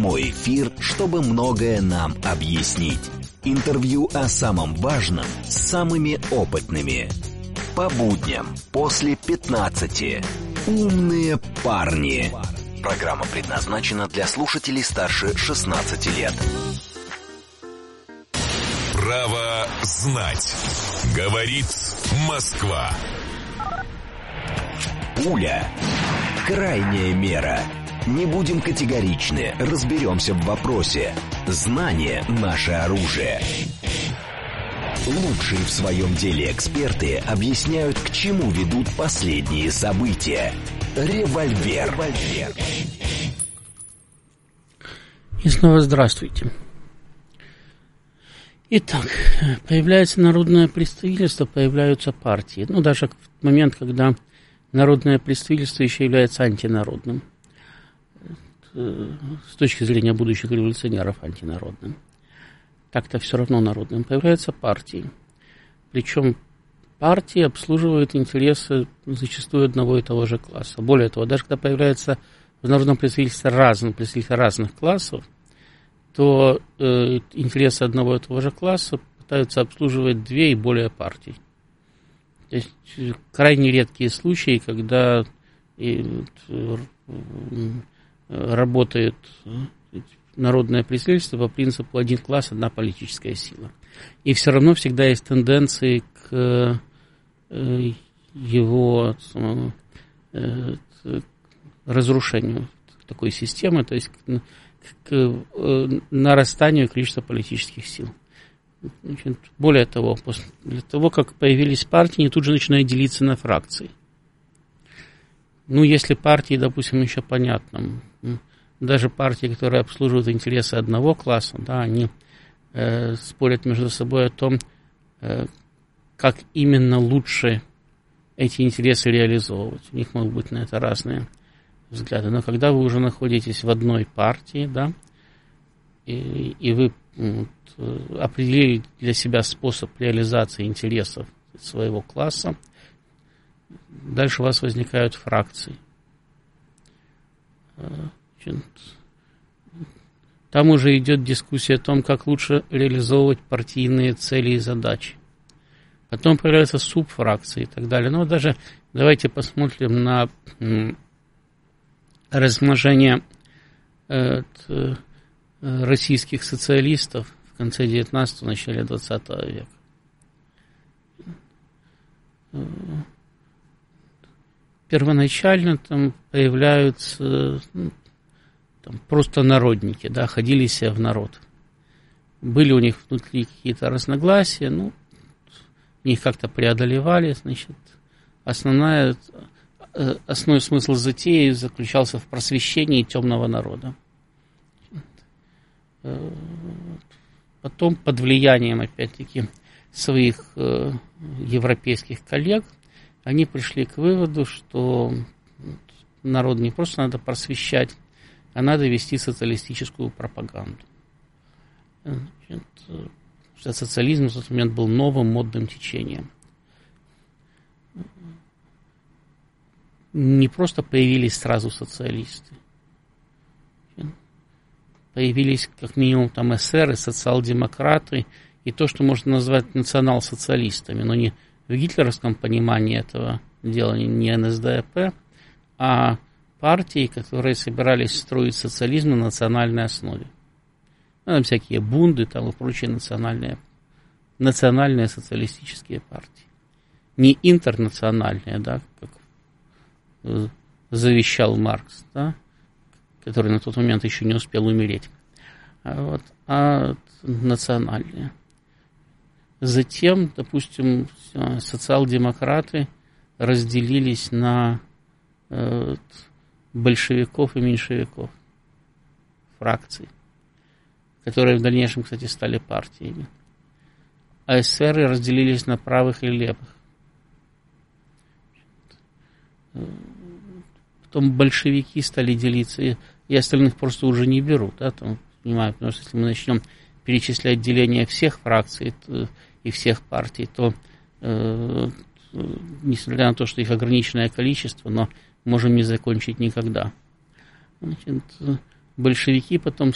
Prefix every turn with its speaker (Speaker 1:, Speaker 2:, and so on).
Speaker 1: прямой эфир, чтобы многое нам объяснить. Интервью о самом важном с самыми опытными. По будням после 15. «Умные парни». Программа предназначена для слушателей старше 16 лет.
Speaker 2: Право знать. Говорит Москва.
Speaker 1: Пуля. Крайняя мера. Не будем категоричны, разберемся в вопросе. Знание – наше оружие. Лучшие в своем деле эксперты объясняют, к чему ведут последние события. Револьвер.
Speaker 3: И снова здравствуйте. Итак, появляется народное представительство, появляются партии. Даже в момент, когда народное представительство еще является антинародным. С точки зрения будущих революционеров антинародным. Так-то все равно народным. Появляются партии. Причем партии обслуживают интересы зачастую одного и того же класса. Более того, даже когда появляется в народном представительстве представители разных классов, то интересы одного и того же класса пытаются обслуживать две и более партий. То есть крайне редкие случаи, когда работает народное представительство по принципу один класс, одна политическая сила. И все равно всегда есть тенденции к его разрушению такой системы, то есть к нарастанию количества политических сил. Значит, более того, после того, как появились партии, они тут же начинают делиться на фракции. Если партии, допустим, еще понятно, даже партии, которые обслуживают интересы одного класса, они спорят между собой о том, как именно лучше эти интересы реализовывать. У них могут быть на это разные взгляды. Но когда вы уже находитесь в одной партии, и вы определили для себя способ реализации интересов своего класса, дальше у вас возникают фракции. Там уже идет дискуссия о том, как лучше реализовывать партийные цели и задачи. Потом появляются субфракции и так далее. Даже давайте посмотрим на размножение российских социалистов в конце 19-го, начале 20 века. Первоначально там появляются просто народники, ходили себе в народ. Были у них внутри какие-то разногласия, их как-то преодолевали, основной смысл затеи заключался в просвещении темного народа. Потом, под влиянием, опять-таки, своих европейских коллег, они пришли к выводу, что народ не просто надо просвещать, а надо вести социалистическую пропаганду. Что социализм в тот момент был новым модным течением. Не просто появились сразу социалисты. Появились как минимум эсеры, социал-демократы и то, что можно назвать национал-социалистами, но не в гитлеровском понимании этого дела, не НСДАП, а партии, которые собирались строить социализм на национальной основе. Всякие бунды и прочие национальные социалистические партии. Не интернациональные, как завещал Маркс, который на тот момент еще не успел умереть, а национальные. Затем, допустим, социал-демократы разделились на большевиков и меньшевиков, фракций, которые в дальнейшем, кстати, стали партиями. А эсеры разделились на правых и левых. Потом большевики стали делиться, и остальных просто уже не берут, понимаю, потому что если мы начнем перечислять деление всех фракций и всех партий, то, несмотря на то, что их ограниченное количество, но можем не закончить никогда. Большевики потом